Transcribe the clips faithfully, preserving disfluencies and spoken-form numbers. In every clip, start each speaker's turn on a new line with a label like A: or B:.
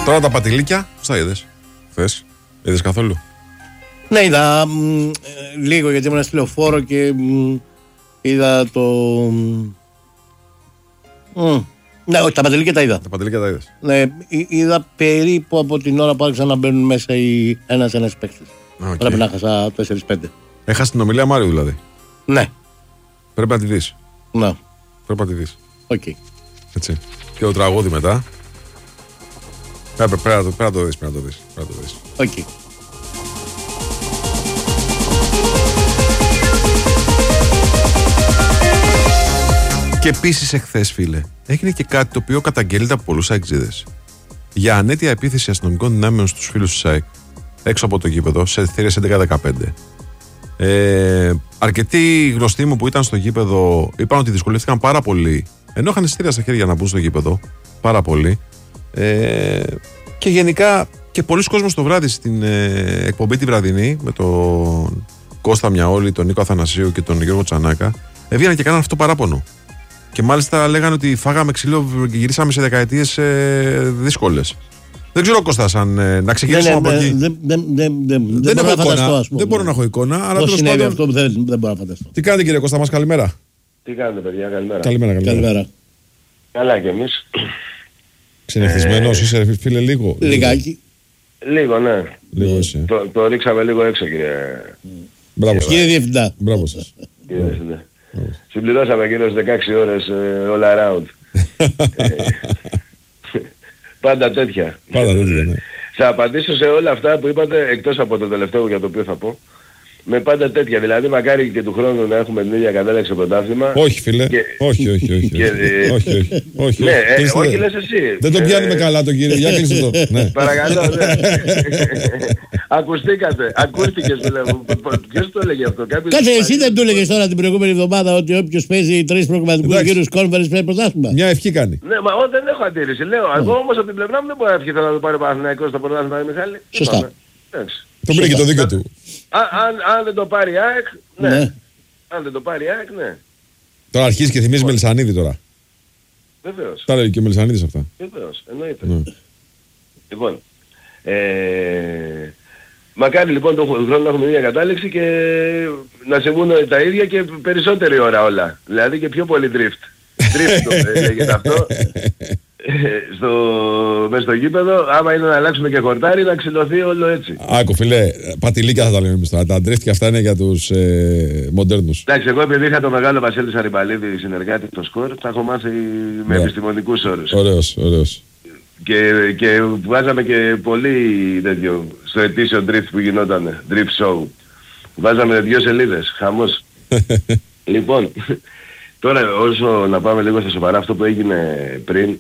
A: Τώρα τα πατηλίκια, πώς τα είδες χθες, είδες καθόλου?
B: Ναι, είδα μ, ε, λίγο γιατί ήμουν στη λεωφόρο και μ, είδα το... Μ, ναι, όχι, τα πατηλίκια τα είδα.
A: Τα πατηλίκια τα είδες?
B: Ναι, εί- είδα περίπου από την ώρα που άρχισαν να μπαίνουν μέσα οι ένας-ένας παίκτες.
A: Okay.
B: Πρέπει να χάσα τέσσερα πέντε.
A: Έχασε την ομιλία Μάριου δηλαδή.
B: Ναι,
A: Πρέπει να τη δεις.
B: ναι,
A: Πρέπει να τη δεις.
B: οκ. Okay.
A: Έτσι. Και το τραγούδι μετά. Πρέπει, πρέπει, να το- πρέπει να το δεις, πρέπει να το δεις. Πρέπει να το δεις.
B: Okay.
A: Και επίσης εχθές, φίλε, έγινε και κάτι το οποίο καταγγέλλεται από πολλούς αεξίδες. Για ανέτεια επίθεση αστυνομικών δυνάμεων στους φίλους της ΑΕΚ έξω από το γήπεδο, σε θύρες έντεκα δεκαπέντε. Ε, αρκετοί γνωστοί μου που ήταν στο γήπεδο είπαν ότι δυσκολεύτηκαν πάρα πολύ, ενώ είχαν εισιτήρια στα χέρια να μπουν στο γήπεδο. Πάρα πολύ. Ε, και γενικά και πολλοί κόσμος το βράδυ στην ε, εκπομπή τη βραδινή με τον Κώστα Μιαόλη, τον Νίκο Αθανασίου και τον Γιώργο Τσανάκα, έβγαιναν και κάναν αυτό παράπονο. Και μάλιστα λέγανε ότι φάγαμε ξύλο και γυρίσαμε σε δεκαετίες ε, δύσκολες. Δεν ξέρω, Κώστας, αν ε, να ξεκινήσουμε από εκεί.
B: Δεν δεν- δεν- δεν-
A: Δεν
B: δεν μπορώ
A: έχω
B: να φανταστώ,
A: εικόνα,
B: ας πούμε.
A: δεν μπορώ να έχω εικόνα, αλλά
B: Πώς
A: τέλος
B: συνέβη
A: πάντων.
B: αυτό, δεν, δεν μπορώ να φανταστώ.
A: Τι κάνετε, κύριε Κώστα, μας καλημέρα.
C: Τι κάνετε, παιδιά, καλημέρα.
A: Καλημέρα, καλημέρα.
B: Καλημέρα.
C: Καλά κι εμείς.
A: Συνηθισμένος είσαι, φίλε, λίγο.
B: Λιγάκι.
C: Λίγο, ναι.
A: Λίγο είσαι.
C: Το, το ρίξαμε λίγο έξω, κύριε,
A: Μπράβο σας.
B: Κύριε Διευθυντά.
A: Μπράβο σας.
C: κύριε Διευθυντή. Συμπληρώσαμε γύρω στις δεκαέξι ώρες ε, all around. Ε, Πάντα τέτοια.
A: Πάντα τέτοια, ναι.
C: Θα απαντήσω σε όλα αυτά που είπατε, εκτός από το τελευταίο για το οποίο θα πω. Με πάντα τέτοια. Δηλαδή, μακάρι και του χρόνου να έχουμε την ίδια κατάληξη στο πρωτάθλημα.
A: Όχι, φίλε.
C: Και-
A: Όχι, όχι, όχι.
C: και-
A: όχι, όχι, όχι, όχι.
C: Ναι, ε,
A: Κλείστε.
C: όχι λες εσύ.
A: Δεν τον
C: Ε,
A: πιάνουμε καλά τον κύριο. Για κλείστε το. Ναι.
C: Παρακαλώ, ναι. Ακουστήκατε, ακούστηκες δηλαδή. Ποιος το έλεγε αυτό, κάποιος...
B: Κάτσε, εσύ δεν του έλεγες τώρα την προηγούμενη εβδομάδα ότι όποιος παίζει τρεις προγραμματικούς
A: Εντάξει.
B: γύρους conference πρέπει πρωτάθλημα.
A: Μια ευχή κάνει.
C: Ναι, μα εγώ δεν έχω αντίρρηση. Λέω, εγώ όμως από την πλευρά μου δεν μπορώ να ευχηθώ να το πάρει ο Παναθηναϊκός στο πρωτάθλημα, Μιχάλη.
B: Σωστά.
C: Είπαμε. Εντάξει.
A: Τον πήρε και το δίκιο του.
C: Α- Αν, αν δεν το πάρει η ΑΕΚ, ναι.
B: Ναι.
C: Αν δεν το πάρει η ΑΕΚ, ναι.
A: Τώρα αρχίζει και θυμίζει Μελισανίδη τώρα.
C: Βεβαίως.
A: Τα λέει και ο Μελισανίδης αυτά.
C: Βεβαίως. Εννοείται.
A: Ναι.
C: Λοιπόν, ε, μακάρι λοιπόν τον χρόνο να έχουμε μια κατάληξη και να συμβούν τα ίδια και περισσότερη ώρα όλα. Δηλαδή και πιο πολύ drift. Drift το λέγεται αυτό. Ε, στο, μες στο γήπεδο, άμα είναι να αλλάξουμε και χορτάρι, να ξυλωθεί όλο έτσι.
A: Άκου, φίλε, πατηλίκια θα τα λέμε εμείς τώρα. Τα ντρίφτ και αυτά είναι για τους ε, μοντέρνους.
C: Εντάξει, εγώ επειδή είχα το μεγάλο Βασίλη Σαριμπαλίδη συνεργάτη στο σκορ, τα έχω μάθει με
A: Ναι.
C: επιστημονικούς όρους.
A: Ωραίος, ωραίος.
C: Και, και βάζαμε και πολύ τέτοιο στο ετήσιο drift που γινόταν, drift show. Βάζαμε δύο σελίδες, χαμός. Λοιπόν, τώρα όσο να πάμε λίγο στα σοβαρά, αυτό που έγινε πριν,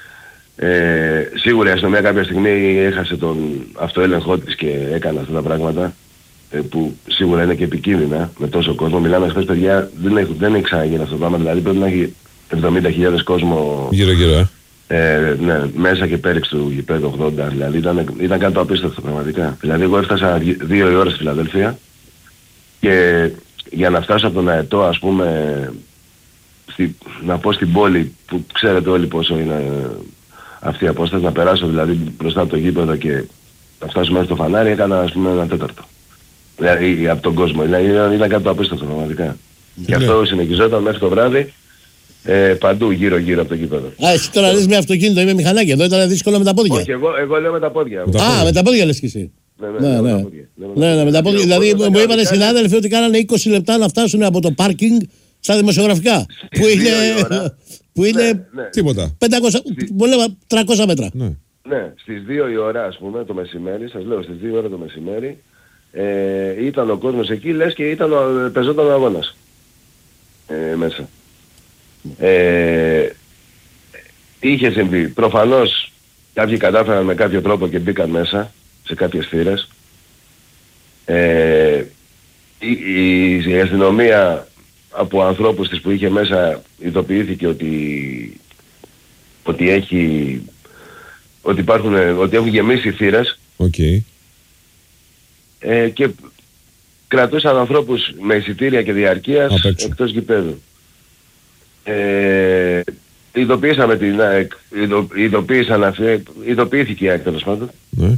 C: ε, σίγουρα η αστυνομία κάποια στιγμή έχασε τον αυτοέλεγχό της και έκανε αυτά τα πράγματα, ε, που σίγουρα είναι και επικίνδυνα με τόσο κόσμο. Μιλάμε χθες, παιδιά, δεν έχει, δεν έχει ξαναγίνει αυτό το πράγμα, δηλαδή πρέπει να έχει εβδομήντα χιλιάδες κόσμο
A: Γύρω-γύρω, ε.
C: ε, ναι, μέσα και πέριξ του γηπέδου ογδόντα, δηλαδή ήταν, ήταν κάτι το απίστευτο πραγματικά. Δηλαδή εγώ έφτασα δύο η ώρα στη Φιλαδέλφια και για να φτάσω από τον Αετό, ας πούμε, στη, να πω στην πόλη που ξέρετε όλοι πόσο είναι αυτή η απόσταση, να περάσω δηλαδή μπροστά από το γήπεδο και να φτάσω μέσα στο φανάρι, έκανα ας πούμε ένα τέταρτο. Δηλαδή από τον κόσμο, δηλαδή ήταν, ήταν κάτι το απίστευτο πραγματικά. Και αυτό συνεχιζόταν μέχρι το βράδυ. Ε, παντού γύρω γύρω από το γήπεδο.
B: Α, εσύ τώρα λες με αυτοκίνητο ή με μηχανάκι. Εδώ ήταν δύσκολο με τα πόδια.
C: Όχι, εγώ, εγώ λέω με τα πόδια.
A: Με τα
B: Α, με τα πόδια λες κι εσύ.
C: Ναι,
B: Ναι,
C: με
B: ναι.
C: τα πόδια.
B: Ναι, ναι, με τα πόδια. Δηλαδή μου είπαν οι συνάδελφοι ότι κάνανε είκοσι λεπτά να φτάσουν από το πάρκινγκ στα δημοσιογραφικά. Που
C: δύο
B: είναι.
C: η ώρα.
B: Που είναι
C: Ναι,
A: Τίποτα.
B: πεντακόσια. Μου λέμε τριακόσια μέτρα.
A: Ναι.
C: ναι, στις δύο η ώρα ας πούμε το μεσημέρι, σας λέω στις δύο η ώρα το μεσημέρι, ε, ήταν ο κόσμος εκεί, λες και ήταν ο, πεζόταν ο αγώνας ε, μέσα. Ε, είχε συμβεί. Προφανώς κάποιοι κατάφεραν με κάποιο τρόπο και μπήκαν μέσα σε κάποιες θύρες. Ε, η, η, η αστυνομία από ανθρώπους της που είχε μέσα ειδοποιήθηκε ότι, ότι έχει ότι, υπάρχουν, ότι έχουν γεμίσει θύρες
A: Οκ.
C: ε, και κρατούσαν ανθρώπους με εισιτήρια και διαρκείας
A: Απ' έξω.
C: εκτός γηπέδου. Ε, ειδοποιήσαμε την ΑΕΚ, ειδο, ειδοποίησαν αυτή, ειδοποιήθηκε η ΑΕΚ τέλος πάντων.
A: Ναι.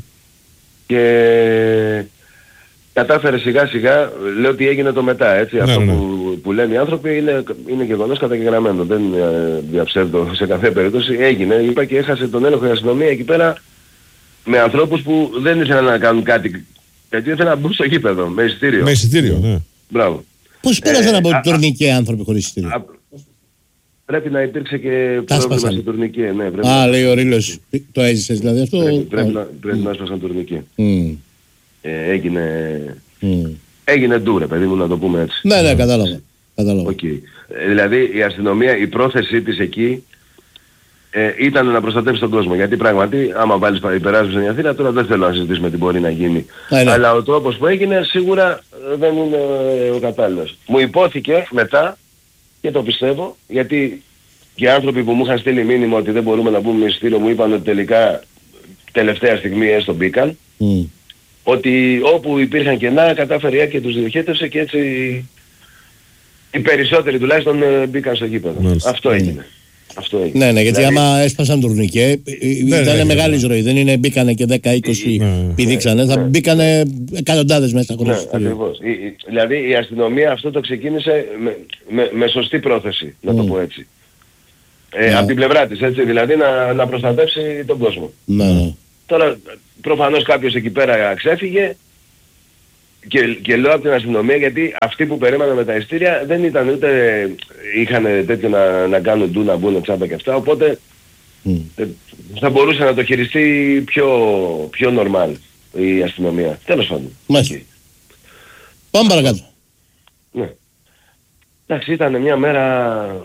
C: Και κατάφερε σιγά σιγά, λέω ότι έγινε το μετά, έτσι.
A: Ναι,
C: αυτό
A: ναι.
C: Που, που λένε οι άνθρωποι είναι, είναι γεγονός καταγεγραμμένο, δεν ε, διαψεύδω σε κάθε περίπτωση. Έγινε, είπα, και έχασε τον έλεγχο η αστυνομία εκεί πέρα με ανθρώπους που δεν ήθελαν να κάνουν κάτι, γιατί ήθελαν να μπουν στο γήπεδο με εισιτήριο.
A: Με εισιτήριο, ναι.
C: Μπράβο.
B: Πώς πέρασαν
C: Ε,
B: από
C: α,
B: την τουρνικέ άνθρωποι χωρίς εισιτήριο?
C: Α, πρέπει να υπήρξε και
B: Τα
C: πρόβλημα
B: σπάσανε.
C: στην τουρνικέ, ναι. Πρέπει
B: Α,
C: να-
B: λέει ο Ρήλος, το έζησες δηλαδή αυτό?
C: Πρέπει, πρέπει, να, πρέπει να έσπασαν τουρνικέ.
B: Μμ,
C: Ε, έγινε,
B: μμ.
C: έγινε ντου, ρε παιδί μου, να το πούμε έτσι.
B: Ναι, ναι, κατάλαβα. Κατάλαβα.
C: Οκ. Ε, δηλαδή η αστυνομία, η πρόθεσή της εκεί ε, ήταν να προστατεύσει τον κόσμο. Γιατί πράγματι, άμα βάλεις υπεράσπιση στην Αθήνα, τώρα δεν θέλω να συζητήσουμε τι μπορεί να γίνει.
B: Ναι, ναι.
C: Αλλά ο τρόπος που έγινε σίγουρα ε, δεν είναι ε, ο κατάλληλος. Μου υπόθηκε μετά, και το πιστεύω, γιατί και άνθρωποι που μου είχαν στείλει μήνυμα ότι δεν μπορούμε να μπούμε με εισιτήριο μου είπαν ότι τελικά τελευταία στιγμή έστω μπήκαν.
B: Μμ.
C: Ότι όπου υπήρχαν κενά κατάφερε η ΑΕΚ και τους διοχέτευσε και έτσι οι περισσότεροι τουλάχιστον ε, μπήκαν στο γήπεδο.
A: Μάλιστα.
C: Αυτό έγινε. Αυτό έγινε.
B: Ναι, ναι, γιατί
C: Δηλαδή,
B: άμα έσπασαν τουρνικέ, ε, ε, ήταν
A: ναι,
B: μεγάλη
A: ναι.
B: ζωή. Δεν είναι μπήκανε και δέκα είκοσι
A: Ναι.
B: πηδήξανε, θα μπήκανε εκατοντάδες μέσα χωρίς
C: Ναι,
B: εισιτήριο.
C: ακριβώς. Η- η- Δηλαδή η αστυνομία αυτό το ξεκίνησε με, με, με σωστή πρόθεση, να το
B: Μμ.
C: πω έτσι. Ε,
B: Ναι.
C: Από την πλευρά της, έτσι, δηλαδή να, να προστατεύσει τον κόσμο.
B: Ναι, ναι.
C: Τώρα προφανώς κάποιος εκεί πέρα ξέφυγε και, και λέω από την αστυνομία γιατί αυτοί που περίμεναν με τα ειστήρια δεν ήταν ούτε είχαν τέτοιο να, να κάνουν ντου, να μπουν τσάμπα και αυτά, οπότε
B: Μμ.
C: ε, θα μπορούσε να το χειριστεί πιο, πιο normal η αστυνομία. Τέλος πάντων.
B: Μάλιστα.
C: Εκεί.
B: Πάμε παρακάτω.
C: Ναι. Εντάξει, ήταν μια μέρα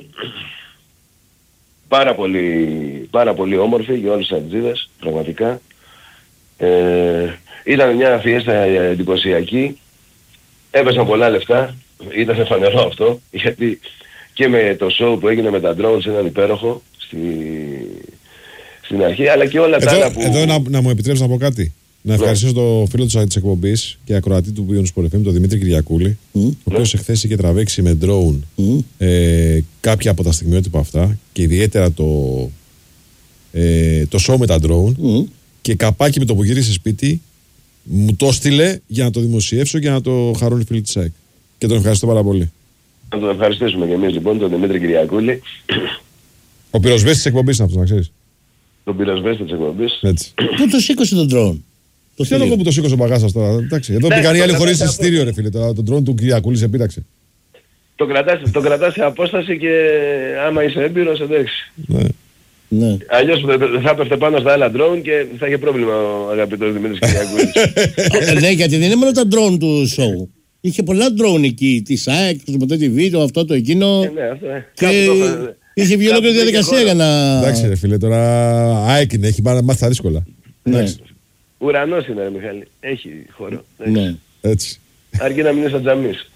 C: πάρα πολύ, πάρα πολύ όμορφη για όλους τους ατζίδες, πραγματικά. Ε, ήταν μια φιέστα εντυπωσιακή, έπεσαν πολλά λεφτά, ήταν φανερό αυτό, γιατί και με το show που έγινε με τα drones ήταν υπέροχο στη, στην αρχή, αλλά και όλα τα
A: Εδώ,
C: άλλα που...
A: εδώ να, να μου επιτρέψει να πω κάτι. Να ευχαριστήσω τον φίλο της της εκπομπής και ακροατή του Beyond Sport εφ εμ, τον Δημήτρη Κυριακούλη,
B: Μμ.
A: ο οποίος εχθές είχε τραβήξει με drone
B: Μμ.
A: ε, κάποια από τα στιγμιότυπα αυτά και ιδιαίτερα το, ε, το show με τα drone
B: Μμ.
A: και καπάκι με το που γύρισε σπίτι μου το έστειλε για να το δημοσιεύσω και να το χαρούν οι φίλοι της ΑΕΚ. Και τον ευχαριστώ πάρα πολύ.
C: Να τον ευχαριστήσουμε και εμείς λοιπόν τον Δημήτρη Κυριακούλη,
A: Ο πυροσβέστης της εκπομπής είναι αυτός, να ξέρεις.
C: τον πυροσβέστη της εκπομπής.
A: Έτσι.
B: Πού το σήκωσε τον ντρόουν? Το
A: Ξέρω εγώ που το σήκωσε ο μπαγάσας τώρα. Εντάξει, εδώ
C: Ναι,
A: πήγαν οι
C: το
A: άλλοι χωρίς
C: κρατάτε
A: εισιτήριο, ρε φίλε. Τώρα τον drone του Κυριακούλη σε πείραξε.
C: Το κρατάς, το κρατάς σε απόσταση και άμα είσαι έμπειρος, εντάξει.
A: Ναι.
B: Ναι.
C: Αλλιώς θα έπεφτε πάνω στα άλλα drone και θα είχε πρόβλημα ο αγαπητός Δημήτρης Κυριακούλης.
B: Ε, ναι, γιατί δεν είναι μόνο τα drone του show. Είχε πολλά drone εκεί, τη ΑΕΚ, το Sport τι βι, το αυτό, το εκείνο.
C: Ε, ναι, αυτό, ε.
B: Και
C: Κάπου το-
B: είχε βγει
C: κάπου
B: ολόκληρη
C: βρήκε
B: διαδικασία
C: χώρο.
B: για να.
A: Εντάξει, ρε φίλε, τώρα ΑΕΚ είναι, έχει μάθει μάθει τα δύσκολα.
B: Ναι,
C: Ουρανός είναι, ρε Μιχάλη. Έχει χώρο. Έχει.
B: ναι.
A: Έτσι.
C: Αρκεί να μην είναι σαν τζαμής.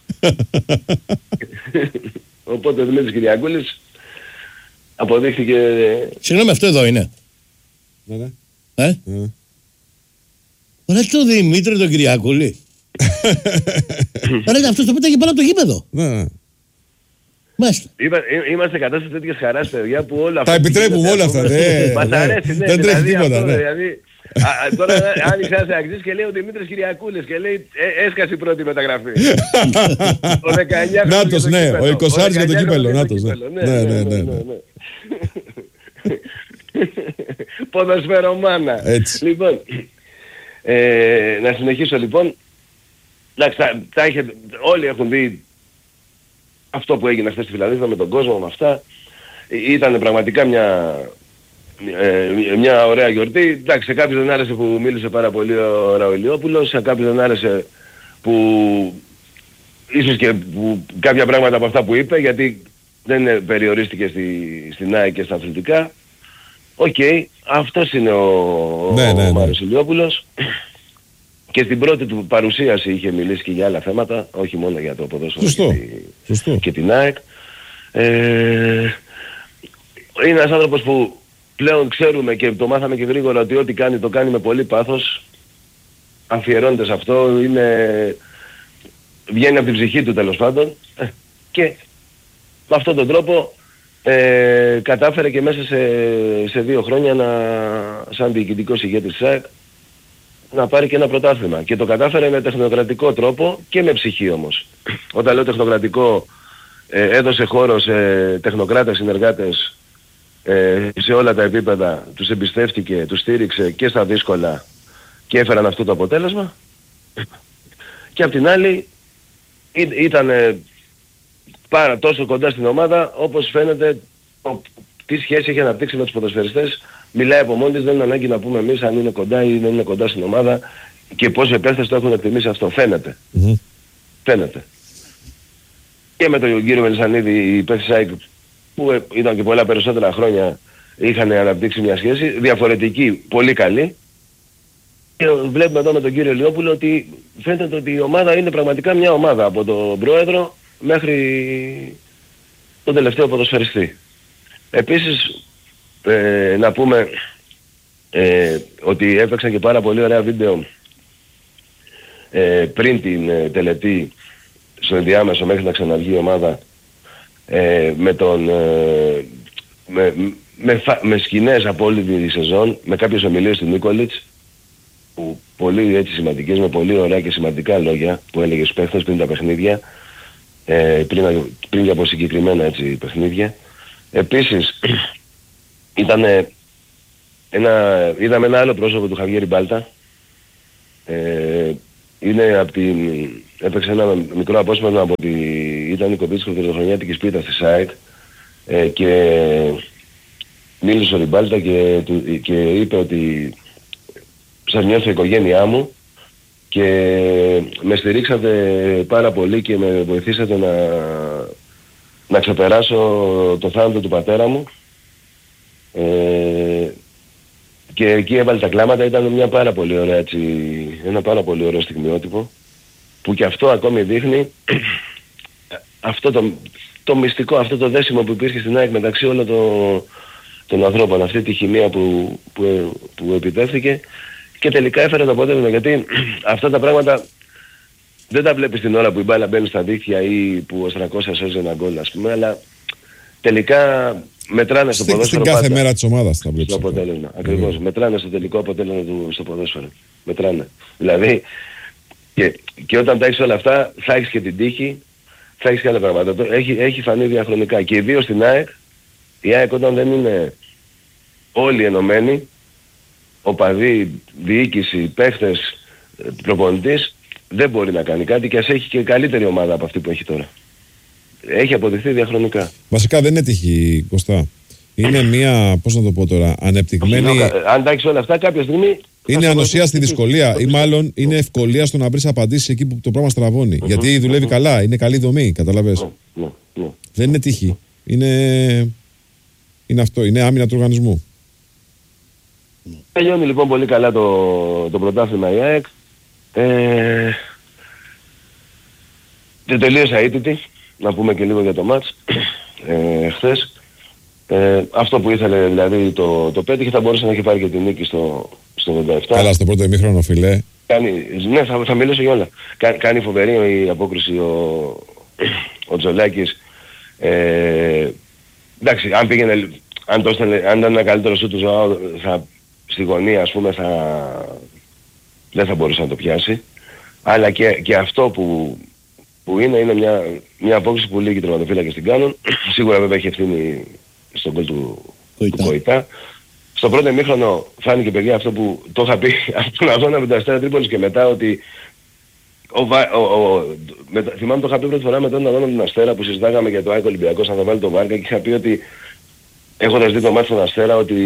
C: Οπότε ο Δημήτρης Κυριακούλης αποδείχθηκε...
B: Συγγνώμη, αυτό εδώ είναι.
A: Ναι, ναι.
B: Ε?
A: Ναι.
B: Ωραία, το Δημήτρη τον Κυριακούλη. Ωραία, αυτός το πέταγε πάνω από το γήπεδο.
A: Ναι, ναι.
B: Μάλιστα.
C: Είμα- εί- Είμαστε σε κατάσταση τέτοιες χαράς, παιδιά, που όλα
A: Τα
C: αυτά...
A: επιτρέπουμε όλα αυτά, ναι.
C: Μας
A: Ναι.
C: αρέσει, ναι.
A: Δεν τρέχει
C: δηλαδή,
A: τίποτα,
C: αυτό,
A: ναι.
C: δηλαδή, α, α, τώρα άνοιξε ένας αξής και λέει ο Δημήτρης Κυριακούλης και λέει ε, έσκασε η πρώτη μεταγραφή. Ο δεκαεννιά
A: Νάτος, ναι, ο εικοσάρης για το κύπελλο, Νάτος, ναι.
C: Ναι,
A: Ναι,
C: ναι,
A: ναι,
C: ναι,
A: ναι.
C: ναι. Ποδοσφαιρομάνα.
A: Έτσι.
C: Λοιπόν, ε, να συνεχίσω λοιπόν. Εντάξει, τα, τα είχε, όλοι έχουν δει αυτό που έγινε χθες στη Φιλανδία με τον κόσμο, με αυτά. Ε, Ήταν πραγματικά μια, ε, μια ωραία γιορτή. Εντάξει, σε κάποιους δεν άρεσε που μίλησε πάρα πολύ ο Ραουλιόπουλος, σε κάποιους δεν άρεσε που ίσως και που, κάποια πράγματα από αυτά που είπε, γιατί δεν ε, περιορίστηκε στη, στην ΑΕΚ και στα αθλητικά. Οκ, okay, αυτός είναι ο,
A: Ναι, ναι, ναι.
C: ο Μάριος Ηλιόπουλος. Και στην πρώτη του παρουσίαση είχε μιλήσει και για άλλα θέματα, όχι μόνο για το ποδόσφαιρο
A: Σωστό.
C: και, τη-
A: Σωστό.
C: και την ΑΕΚ. Ε, είναι ένας άνθρωπος που πλέον ξέρουμε και το μάθαμε και γρήγορα ότι ό,τι κάνει το κάνει με πολύ πάθος. Αφιερώνεται σε αυτό, είναι, βγαίνει από την ψυχή του τέλος πάντων. Ε, και με αυτόν τον τρόπο ε, κατάφερε και μέσα σε, σε δύο χρόνια να, σαν διοικητικός ηγέτης της ΑΕΚ να πάρει και ένα πρωτάθλημα. Και το κατάφερε με τεχνοκρατικό τρόπο και με ψυχή όμως. Όταν λέω τεχνοκρατικό, ε, έδωσε χώρο σε τεχνοκράτες, συνεργάτες ε, σε όλα τα επίπεδα, τους εμπιστεύτηκε, τους στήριξε και στα δύσκολα και έφεραν αυτό το αποτέλεσμα. Και απ' την άλλη ήταν πάρα τόσο κοντά στην ομάδα, όπως φαίνεται ο, τι σχέση έχει αναπτύξει με τους ποδοσφαιριστές. Μιλάει από μόνη της, δεν είναι ανάγκη να πούμε εμείς αν είναι κοντά ή δεν είναι κοντά στην ομάδα και πόσοι επέστες το έχουν εκτιμήσει αυτό. Φαίνεται. Mm-hmm. Φαίνεται. Και με τον κύριο Μελισσανίδη οι παίκτες ΑΕΚ που ήταν και πολλά περισσότερα χρόνια είχαν αναπτύξει μια σχέση διαφορετική, πολύ καλή. Και βλέπουμε εδώ με τον κύριο Λιόπουλο ότι φαίνεται ότι η ομάδα είναι πραγματικά μια ομάδα από τον πρόεδρο μέχρι τον τελευταίο ποδοσφαιριστή. Επίσης ε, να πούμε ε, ότι έπαιξαν και πάρα πολύ ωραία βίντεο ε, πριν την ε, τελετή στο ενδιάμεσο μέχρι να ξαναβγεί η ομάδα ε, με τον ε, με, με, με σκηνές από όλη τη σεζόν, με κάποιες ομιλίες του Νίκολιτς που πολύ έτσι σημαντικές, με πολύ ωραία και σημαντικά λόγια που έλεγε στους παίχτες πριν τα παιχνίδια, ε, πριν, πριν και από συγκεκριμένα έτσι παιχνίδια. Επίσης ήταν ένα, είδαμε ένα άλλο πρόσωπο του Χαβιέρη Μπάλτα. Ε, είναι από την, έπαιξε ένα μικρό απόσπασμα από τη, ήταν η κοπή της χρονιάτικης πίτας της ΑΕΚ ε, και μίλησε ο Ριμπάλτα και, και είπε ότι σας νιώθω η οικογένειά μου και με στηρίξατε πάρα πολύ και με βοηθήσατε να, να ξεπεράσω το θάνατο του πατέρα μου ε, και εκεί έβαλε τα κλάματα. Ήταν μια πάρα πολύ ωραία, έτσι, ένα πάρα πολύ ωραίο στιγμιότυπο που και αυτό ακόμη δείχνει αυτό το, το μυστικό, αυτό το δέσιμο που υπήρχε στην ΑΕΚ μεταξύ όλων των, των ανθρώπων, αυτή τη χημεία που, που, που επιτεύχθηκε και τελικά έφερε το αποτέλεσμα, γιατί αυτά τα πράγματα δεν τα βλέπεις την ώρα που η μπάλα μπαίνει στα δίχτυα ή που ο Στρακώσας σώζει ένα γκολ, ας πούμε, αλλά τελικά μετράνε στο ποδόσφαιρο.
A: Στην κάθε μέρα της ομάδας τα βλέπεις.
C: Το αποτέλεσμα, ακριβώς. Mm. Μετράνε στο τελικό αποτέλεσμα του στο ποδόσφαιρο. Μετράνε. Δηλαδή, και, και όταν τα έχεις όλα αυτά, θα έχεις και την τύχη, θα έχεις και άλλα πράγματα. Έχει, έχει φανεί διαχρονικά. Και ιδίως στην ΑΕΚ, η ΑΕΚ όταν δεν είναι όλοι ενωμένοι, οπαδοί, διοίκηση, παίχτες, προπονητής, δεν μπορεί να κάνει κάτι και ας έχει και καλύτερη ομάδα από αυτή που έχει τώρα. Έχει αποδειχθεί διαχρονικά.
A: Βασικά δεν είναι τύχη, Κωστά. Είναι μια, πώς να το πω τώρα, ανεπτυγμένη...
C: Αν τα έχεις όλα αυτά κάποια στιγμή...
A: Είναι ανοσία στη δυσκολία ή μάλλον είναι ευκολία στο να βρεις απαντήσεις εκεί που το πράγμα στραβώνει. Γιατί δουλεύει καλά, είναι καλή δομή, καταλαβες. Δεν είναι τύχη. Είναι... είναι αυτό, είναι άμυνα του οργανισμού.
C: Τελειώνει λοιπόν πολύ καλά το, το πρωτάθλημα η ΑΕΚ. Ε, και τελείωσε αίτητη, να πούμε και λίγο για το μάτς ε, χθες. Ε, αυτό που ήθελε δηλαδή το, το πέτυχε, θα μπορούσε να έχει πάρει και την νίκη στο, στο ογδόντα επτά.
A: Καλά, στο πρώτο ημίχρονο, φιλέ.
C: Κάνει, ναι, θα, θα μιλήσω για όλα. Κα, κάνει φοβερή η απόκριση ο, ο Τζολάκης. Ε, εντάξει, αν πήγαινε, αν, το, αν ήταν ένα καλύτερο σου του Ζωάου, θα, στη γωνία ας πούμε θα, δεν θα μπορούσε να το πιάσει. Αλλά και, και αυτό που, που είναι, είναι μια, μια απόκριση που λίγοι τερματοφύλακες την κάνουν. Σίγουρα βέβαια έχει ευθύνη στον γκολ του Κοϊτά. Στο πρώτο ημίχρονο φάνηκε, παιδιά, αυτό που το είχα πει από τον αγώνα με τον Αστέρα Τρίπολης και μετά, ότι ο, ο, ο, με, θυμάμαι το είχα πει πρώτη φορά μετά τον αγώνα με τον Αστέρα που συζητάγαμε για το ΑΕΚ Ολυμπιακός να θα βάλει το Βάρκα και είχα πει ότι έχοντας δει το μάτι στον Αστέρα ότι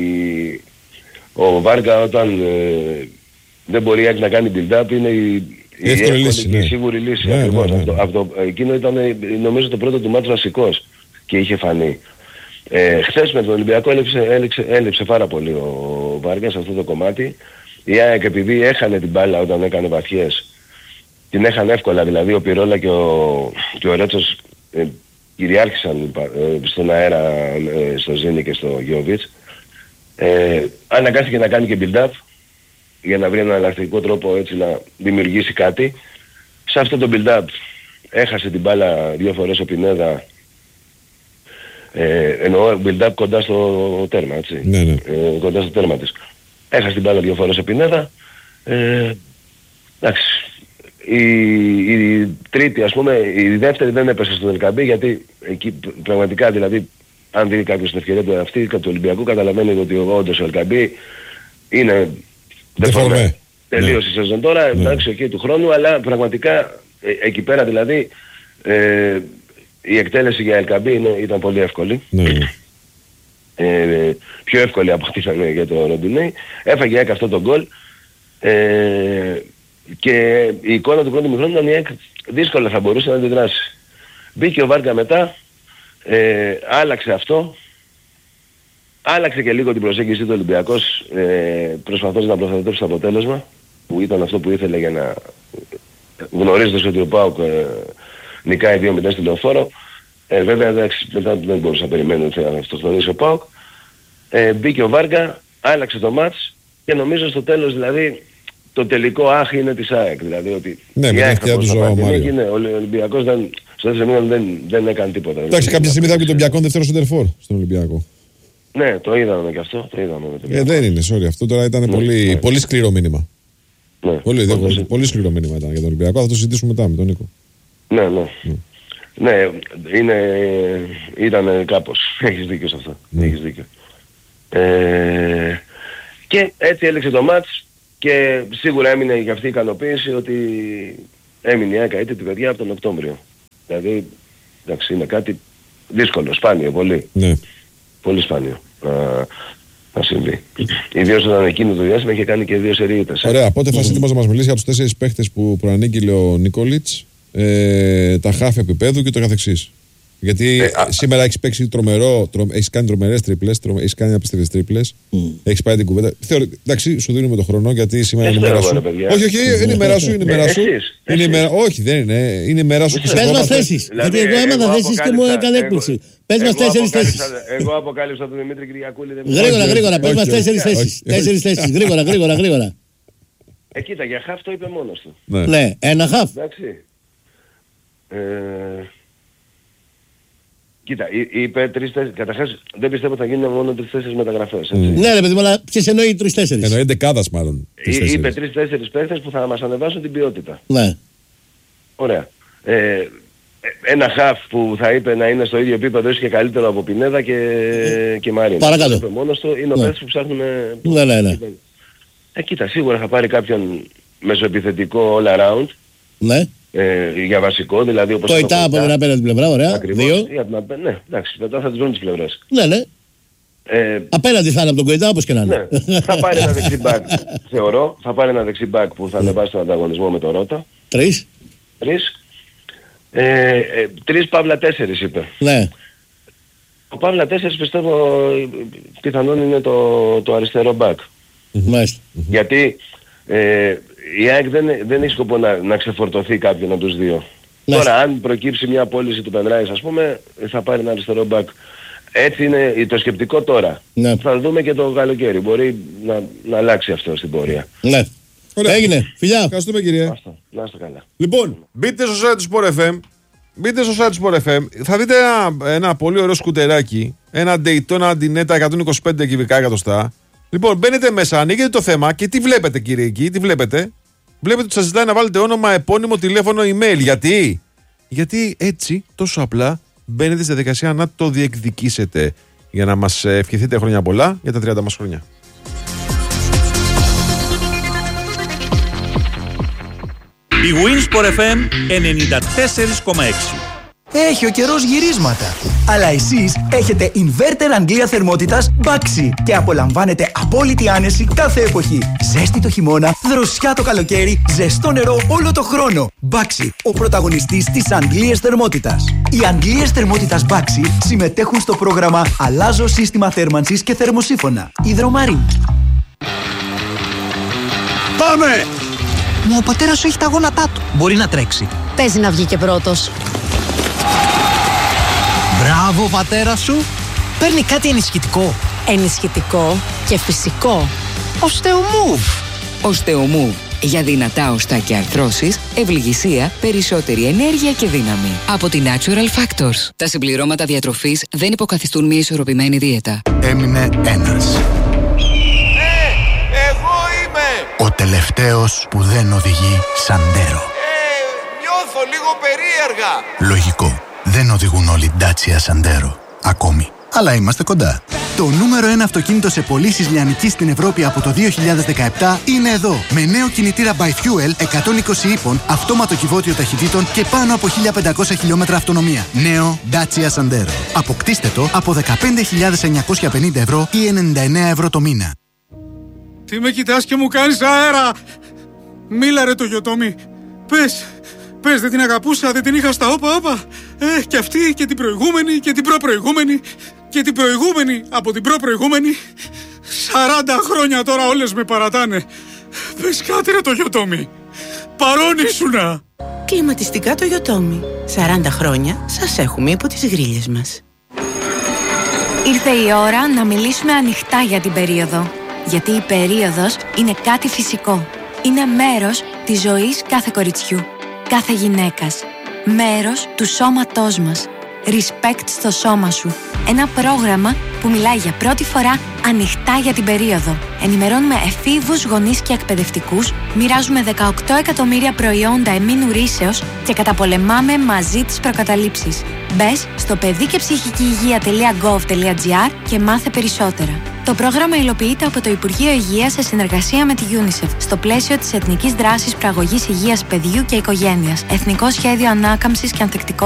C: ο Βάρκα όταν ε, δεν μπορεί να κάνει build-up είναι η, η εύκολη λύση, ναι. σίγουρη λύση. Ναι, ακριβώς. Ναι, ναι, ναι. Αυτό, αυτό, εκείνο ήταν νομίζω το πρώτο του μάτι βασικός και είχε φανεί. Ε, χθες με τον Ολυμπιακό έλειψε, έλειψε, έλειψε πάρα πολύ ο Βάρκα σε αυτό το κομμάτι. Η ΑΕΚ επειδή έχανε την μπάλα όταν έκανε βαθιές, την έχανε εύκολα, δηλαδή ο Πυρόλα και ο, και ο Ρέτσος ε, κυριάρχησαν ε, στον αέρα, ε, στο Ζήνη και στο Γιώβιτς. Ε, αναγκάστηκε να κάνει και build-up για να βρει έναν εναλλακτικό τρόπο έτσι να δημιουργήσει κάτι. Σε αυτό το build-up έχασε την μπάλα δύο φορές ο Πινέδα Ε, εννοώ build-up κοντά στο τέρμα, έτσι.
A: Ναι, ναι.
C: Ε, κοντά στο τέρμα της. Έχασε την μπάλα δύο φορές σε Πινέδα. Ε, εντάξει. Η, η τρίτη, ας πούμε, η δεύτερη δεν έπεσε στο Ελκαμπή, γιατί εκεί πραγματικά, δηλαδή, αν δει κάποιος την ευκαιρία του αυτή του Ολυμπιακού, καταλαβαίνει ότι όντως ο Ελκαμπή είναι δεφορμέ. Τελείωσε η σεζόν τώρα, εντάξει, εκεί του χρόνου, αλλά πραγματικά ε, εκεί πέρα δηλαδή ε, η εκτέλεση για Ελκαμπή είναι, ήταν πολύ εύκολη.
A: Ναι.
C: Ε, πιο εύκολη από ό,τι ήταν για το Ροντινέι. Έφαγε έκανε αυτό το γκολ. Ε, και η εικόνα του πρώτου μηχρόνου ήταν η ΕΚ δύσκολα θα μπορούσε να αντιδράσει. Μπήκε ο Βάρκα μετά, ε, άλλαξε αυτό, άλλαξε και λίγο την προσέγγιση του Ολυμπιακός, ε, προσπαθώντας να προστατεύσει το αποτέλεσμα, που ήταν αυτό που ήθελε για να γνωρίζοντας ότι ο ΠΑΟΚ ε, νικάει δύο μηδέν στη Λεωφόρο. Ε, βέβαια εντάξει, μετά δεν μπορούσα να περιμένω ότι θα αυτοκτονήσει ο ΠΑΟΚ. Ε, μπήκε ο Βάρκα, άλλαξε το μάτς και νομίζω στο τέλος δηλαδή το τελικό άχ είναι της ΑΕΚ. Δηλαδή ότι
A: ναι,
C: η ΑΕΚ
A: θα μπορούσε να πάρει.
C: Ο Ολυμπιακός δεν, στο δεύτερο δεν, δεν έκανε τίποτα.
A: Εντάξει, κάποια στιγμή θα πει τον Μπιακόν δεύτερο σεντερφόρ στον Ολυμπιακό.
C: Ναι, το είδαμε και αυτό. Το είδαμε με τον
A: ε, δεν είναι, sorry. Αυτό τώρα ήταν ναι, πολύ, ναι. πολύ σκληρό μήνυμα.
C: Ναι,
A: πολύ, ναι, πολύ, πολύ σκληρό μήνυμα ήταν για τον Ολυμπιακό. Θα το συζητήσουμε μετά με τον Νίκο.
C: Ναι, ναι. Mm. Ναι, είναι, ήταν κάπως. Έχεις δίκιο σε αυτό. Mm. Έχεις δίκιο. Ε, και έτσι έλεξε το μάτς και σίγουρα έμεινε για αυτή η ικανοποίηση ότι έμεινε η ΑΕΚ είτε την παιδιά από τον Οκτώβριο. Δηλαδή, εντάξει, είναι κάτι δύσκολο, σπάνιο, πολύ. Ναι. Πολύ σπάνιο να, να συμβεί. Ιδίως όταν εκείνο το διάστημα είχε κάνει και δύο σερίτες.
A: Ωραία, πότε θα είσαι έτοιμος να μας μιλήσει για τους τέσσερις παίχτες που προανήγγειλε ο Νίκολιτς, ε, τα χάφη επίπεδου και το καθεξής. Γιατί ε, σήμερα έχεις παίξει τρομερό, τρο, έχεις κάνει τρομερές τρίπλες, τρο, έχεις κάνει απίστευτες τρίπλες, mm. έχεις πάει την κουβέντα. Θεωρώ, εντάξει, σου δίνουμε το χρόνο γιατί σήμερα είναι η μέρα σου. Όχι, όχι, είναι η μέρα σου, είναι η μέρα σου. Είναι η μέρα, όχι, δεν είναι, είναι η μέρα σου.
B: Πες μας θέσεις, γιατί εγώ έμαθα θέσεις και μου έκανε έκπληξη. Πες μας τέσσερις θέσεις.
C: Εγώ αποκάλυψα τον Δημήτρη Κυριακούλη.
B: Γρήγορα, γρήγορα, πες μας τέσσερις θέσεις. Τέσσερις θέσεις, γρήγορα, γρήγορα, γρήγορα.
C: Ε, κοίτα, για χαφ το είπε μόνος του.
B: Ναι, ένα χαφ.
C: Εντάξει. Κοίτα, είπε τρεις-τέσσερις. Καταρχάς δεν πιστεύω θα γίνουν μόνο τρεις-τέσσερις μεταγραφές.
B: Mm. Ναι, ρε παιδί μου, αλλά ποιος εννοεί τρεις-τέσσερις.
A: Εννοεί δεκάδας μάλλον.
C: Είπε τρεις-τέσσερις παίχτες που θα μας ανεβάσουν την ποιότητα.
B: Ναι.
C: Ωραία. Ε, ένα χαφ που θα είπε να είναι στο ίδιο επίπεδο, ίσως και καλύτερο από Πινέδα και, και Μαρίν.
B: Παρακάτω.
C: Είπε μόνος του, είναι ο
B: ναι.
C: παίχτης που ψάχνουμε.
B: Ναι, ναι, ναι.
C: Ε, κοίτα, σίγουρα θα πάρει κάποιον μεσοεπιθετικό all around.
B: Ναι.
C: Ε, για βασικό, δηλαδή όπως...
B: Το ΙΤΑ από την απέναντι πλευρά, ωραία.
C: Ακριβώς,
B: δύο.
C: Ναι, εντάξει, μετά θα τις βρουν τις πλευρές.
B: Ναι, ναι. Ε, απέναντι θα είναι από τον Κοϊτά, όπως και να είναι.
C: Ναι, θα πάρει ένα δεξί μπακ, θεωρώ. Θα πάρει ένα δεξί μπακ που θα ανεβάσει τον ανταγωνισμό με το Ρώτα.
B: Τρεις.
C: Τρεις. Ε, ε, τρεις Παύλα τέσσερις είπε.
B: Ναι.
C: Ο Παύλα τέσσερις πιστεύω πιθανόν είναι το, το αριστερό μπακ.
B: Μάλιστα.
C: Γιατί ε, η ΑΕΚ δεν, δεν έχει σκοπό να, να ξεφορτωθεί κάποιον από τους δύο. Μάλιστα. Τώρα αν προκύψει μια πώληση του Πενράης ας πούμε θα πάρει ένα αριστερό μπακ. Έτσι είναι το σκεπτικό τώρα. Ναι. Θα δούμε και το καλοκαίρι. Μπορεί να, να αλλάξει αυτό στην πορεία.
B: Ναι. Ωραία. Έγινε. Φιλιά.
A: Ευχαριστούμε κύριε.
C: Να είστε καλά.
A: Λοιπόν, μπείτε στο site του Sport εφ εμ. Μπείτε στο site του Sport εφ εμ. Θα δείτε ένα, ένα πολύ ωραίο σκουτεράκι. Ένα Daytona Dinetta εκατόν είκοσι πέντε κυβικά εκατοστά. Λοιπόν, μπαίνετε μέσα, ανοίγετε το θέμα και τι βλέπετε κύριε εκεί, τι βλέπετε. Βλέπετε ότι σας ζητάει να βάλετε όνομα, επώνυμο, τηλέφωνο, email. Γιατί? Γιατί έτσι, τόσο απλά, μπαίνετε στη διαδικασία να το διεκδικήσετε. Για να μας ευχηθείτε χρόνια πολλά για τα τριάντα μας χρόνια.
D: Η Winsport εφ εμ ενενήντα τέσσερα κόμμα έξι.
E: Έχει ο καιρός γυρίσματα. Αλλά εσείς έχετε inverter Αγγλία θερμότητας Baxi και απολαμβάνετε απόλυτη άνεση κάθε εποχή. Ζέστη το χειμώνα, δροσιά το καλοκαίρι, ζεστό νερό όλο το χρόνο. Baxi, ο πρωταγωνιστής της Αγγλίας θερμότητας. Οι Αγγλίες θερμότητας Baxi συμμετέχουν στο πρόγραμμα Αλλάζω σύστημα θέρμανσης και θερμοσύφωνα. Υδρομαρίν.
F: Πάμε!
G: Μα ο πατέρας σου έχει τα γόνατά του. Μπορεί να τρέξει.
H: Παίζει να βγει και πρώτος.
G: Μπράβο, πατέρα σου. Παίρνει κάτι ενισχυτικό.
H: Ενισχυτικό και φυσικό.
G: Οστεομούβ. Οστεομούβ.
F: Για δυνατά οστά και αρθρώσεις, ευληγησία, περισσότερη ενέργεια και δύναμη. Από τη Natural Factors. Τα συμπληρώματα διατροφής δεν υποκαθιστούν μια ισορροπημένη δίαιτα.
I: Έμεινε ένας.
A: Ε, εγώ είμαι!
I: Ο τελευταίος που δεν οδηγεί Σαντέρο.
A: Ε, νιώθω λίγο περίεργα.
I: Λογικό. Δεν οδηγούν όλοι Dacia Sandero. Ακόμη. Αλλά είμαστε κοντά. Το νούμερο ένα αυτοκίνητο σε πωλήσεις λιανικής στην Ευρώπη από το δύο χιλιάδες δεκαεπτά είναι εδώ. Με νέο κινητήρα by Fuel εκατόν είκοσι ύπων, αυτόματο κυβότιο ταχυτήτων και πάνω από χίλια πεντακόσια χιλιόμετρα αυτονομία. Νέο Dacia Sandero. Αποκτήστε το από δεκαπέντε χιλιάδες εννιακόσια πενήντα ευρώ ή ενενήντα εννέα ευρώ το μήνα.
J: Τι με κοιτάς και μου κάνεις αέρα! Μίλα ρε το Γιωτόμι. Πες, πες δεν την αγαπούσα, δεν την είχα στα όπα όπα. Ε, και αυτή και την προηγούμενη και την προπροηγούμενη και την προηγούμενη από την προπροηγούμενη. Σαράντα χρόνια τώρα όλες με παρατάνε. Πες κάτι ρε το Γιωτόμι. Παρόν ήσουνα.
K: Κλιματιστικά το Γιωτόμι. Σαράντα χρόνια σας έχουμε υπό τις γρίλες μας.
L: Ήρθε η ώρα να μιλήσουμε ανοιχτά για την περίοδο. Γιατί η περίοδος είναι κάτι φυσικό. Είναι μέρος της ζωής κάθε κοριτσιού, κάθε γυναίκας. Μέρος του σώματός μας. Respect στο σώμα σου. Ένα πρόγραμμα που μιλάει για πρώτη φορά ανοιχτά για την περίοδο. Ενημερώνουμε εφήβους, γονείς και εκπαιδευτικούς, μοιράζουμε δεκαοκτώ εκατομμύρια προϊόντα εμμήνου ρύσεως και καταπολεμάμε μαζί τις προκαταλήψεις. Μπες στο παιδί και ψυχική υγεία τελεία γκοβ τελεία τζι άρ και μάθε περισσότερα. Το πρόγραμμα υλοποιείται από το Υπουργείο Υγείας σε συνεργασία με τη UNICEF στο πλαίσιο της Εθνικής Δράσης Προαγωγής Υγείας Παιδιού και Οικογένειας, Εθνικό Σχέδιο Ανάκαμψης και Ανθεκτικότητας.